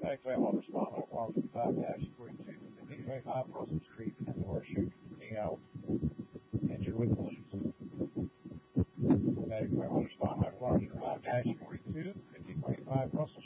Medically, I'll respond to 5-42, 1525 Russell Street in Horseshoe, Casino, enter with police. Medically, I'll respond to 5-42, 1525 Russell